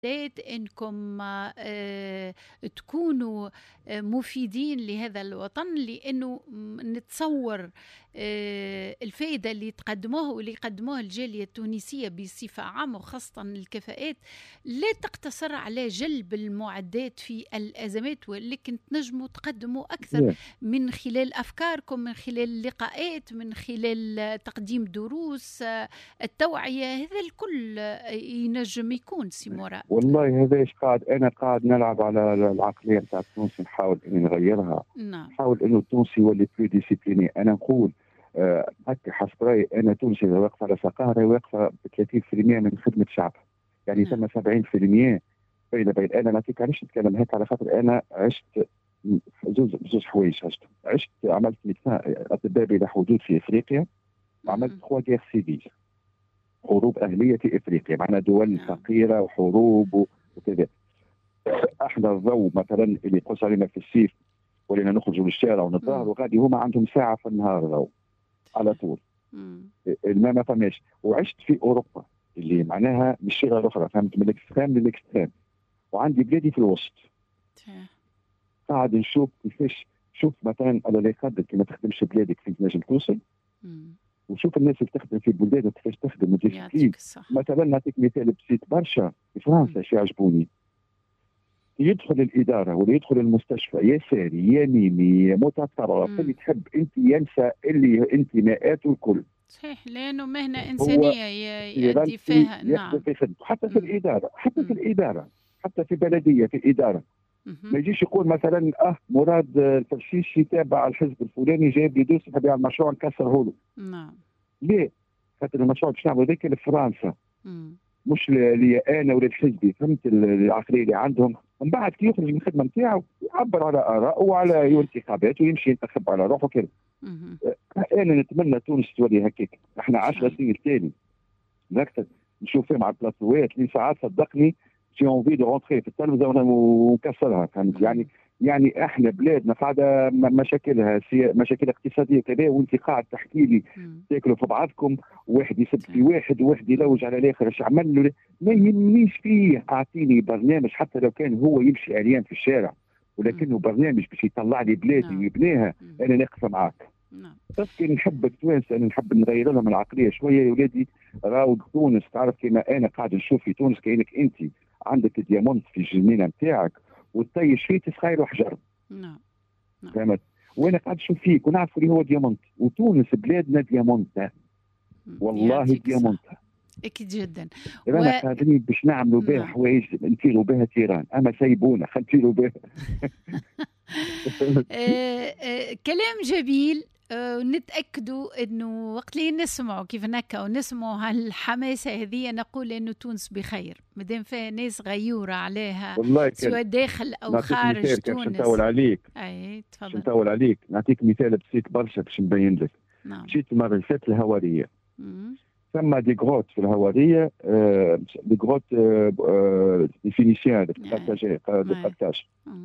انكم تكونوا مفيدين لهذا الوطن، لانه نتصور الفائده اللي تقدموه واللي قدموه الجاليه التونسيه بصفه عامه، وخاصه الكفاءات لا تقتصر على جلب المعدات في الازمات، ولكن تنجموا تقدموا اكثر من خلال افكاركم، من خلال اللقاءات، من خلال تقديم دروس، التوعيه. هذا الكل ينجم يكون سيمورا. والله هذا ايش انا قاعد نلعب على العقليه بتاع التونسي، نحاول اني نغيرها. نعم. نحاول انه التونسي يولي بلو ديسيبليني. انا نقول هكا حسب رايي انا تونسي اذا واقفه على ساقها واقفه ب 30% من خدمه شعبها، يعني ثم 70% بين. انا نعطيك علاش نتكلم هيك، على خاطر انا عشت زوج حوايج. عشت عملت اطباء بلا حدود في افريقيا، وعملت 3 غير سيفيل، حروب اهليه في افريقيا، معنا دول فقيره وحروب وكذا. احنا الضوء مثلا اللي يقص علينا في الصيف ولينا نخرجوا للشارع ونتظاهروا غادي، هما عندهم ساعه في النهار ضوء على طول. الماء ما فماش. وعشت في اوروبا اللي معناها مش شغله الاخرى، فهمت، من الاكستريم للاكستريم. وعندي بلادي في الوسط، قاعد نشوف كيفاش. شوف مثلا على اللي قدر كي ما تخدمش بلادك فين تنجم توصل، وشوف الناس اللي تخدم في بلادها كيفاش تخدم وديسيبلين. مثلا نعطيك مثال بسيط برشا في فرنسا شي يعجبوني، يدخل الاداره ولا يدخل المستشفى يساري يميني متطرف اللي تحب انت، ينسى اللي انتماءاته الكل. صحيح، لانه مهنه انسانيه يؤدي فيها. نعم. في خدمته حتى في الاداره، حتى في الاداره، حتى في بلديه في الاداره. ما يجيش يقول مثلا مراد الفرشيش يتابع الحزب الفلاني جايب لي دوس يحب يعمل مشروع نكسره له. نعم. ليه؟ خاطر المشروع باش نعملوا ذاك لفرنسا، مش لي انا ولا لحزبي. فهمت العقليه اللي عندهم. من بعد كي يخرج من الخدمه نتاعو يعبر على اراءه وعلى انتخاباته ويمشي ينتخب على روحه كذا. انا نتمنى تونس تولي هكاك. احنا 10 سنين الثاني نكتب نشوف فيهم على البلاطوات اللي ساعات صدقني جي اونفي دو رونتري في التلفزه ونكسرها. فهمت يعني احنا بلادنا قاعده مشاكلها مشاكل اقتصاديه كذا، وانت قاعد تحكي لي تاكلوا في بعضكم، واحد يسب في واحد وواحد يلوج على الاخر ايش عمل له. ما يهمنيش فيه، اعطيني برنامج حتى لو كان هو يمشي عريان في الشارع، ولكنه برنامج باش يطلع لي بلادي ويبنيها. انا ناقفه معاك. بس كي نحب التوانسه، انا نحب نغير لهم العقليه شويه. يا ولادي راهو تونس، تعرف كيما انا قاعد نشوف في تونس كأنك انت عندك ديامونت في الجنينه نتاعك وتطيش فيه تسخير وحجر. نعم. فهمت؟ وانا قاعد نشوف فيك ونعرف اللي هو ديامونت، وتونس بلادنا ديامونت والله ديامونت. اكيد جدا. رانا قادرين باش نعملوا بها حوايج نطيروا بها تيران، اما سيبونا خلينا نطيروا بها. كلام جميل. ونتأكدوا أنه وقت اللي نسمعوا كيف نكا ونسمعوا هالحماسة هذه نقول أنه تونس بخير، مدام فيها ناس غيورة عليها سواء داخل أو خارج تونس. نطول عليك. أي تفضل. نطول عليك، نعطيك مثال بسيط برشا باش نبين لك. مشيت المرة اللي فاتت الهوارية، ثم دي غروت في الهوارية، دي غروت دي فينيسيان دي بارتاج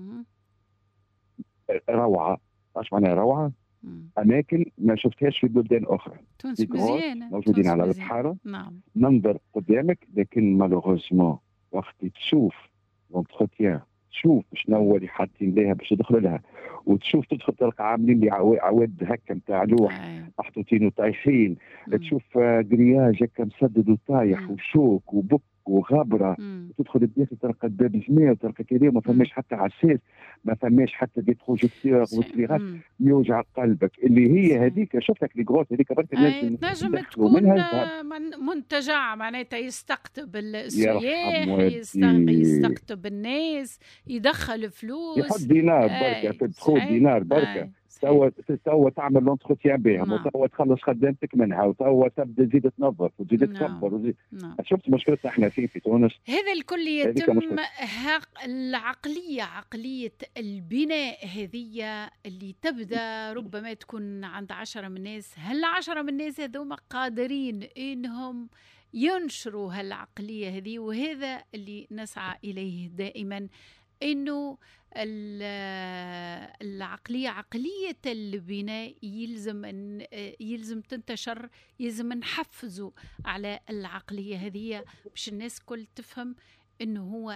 روعة. اش معناها روعة؟ اماكن ما شفتهاش في بلدان اخرى. تونس مزيانه، موجودين على البحاره. نعم. منظر قدامك، لكن مالوغوزمون وقت تشوف لونتروتيان، تشوف شنو هو اللي حاطين لها باش تدخل لها، وتشوف تدخل تلقى عاملين لي عواد هكا نتاع لوح محطوطين وطايحين. تشوف جرياج هكا مسدد وطايح وشوك وبك وغبره. تدخل الداخل تلقى الباب جميع، تلقى كريم ما فماش حتى عساس، ما فماش حتى دي بروجيكتور وسليغات يوجع قلبك. اللي هي هذيك شفتك لي غروت هذيك برك تنجم تكون منتجع معناتها يستقطب السياح، يستقطب الناس، يدخل فلوس، يحط دينار بركه في الدخول، دينار بركه. توا تعمل لونتروتيان بهم، وتوا تخلص خدامتك منها، وتوا تبدا تزيد تنظف وتزيد تكبر. شفت مشكلتنا احنا في تونس؟ هذا الكل يتم العقليه، عقليه البناء هذه اللي تبدا ربما تكون عند 10 من الناس. هل 10 من الناس هذوما قادرين انهم ينشروا هالعقليه هذه؟ وهذا اللي نسعى اليه دائما، انه العقلية، عقلية البناء يلزم تنتشر، يلزم نحفزوا على العقلية هذه باش الناس كل تفهم انه هو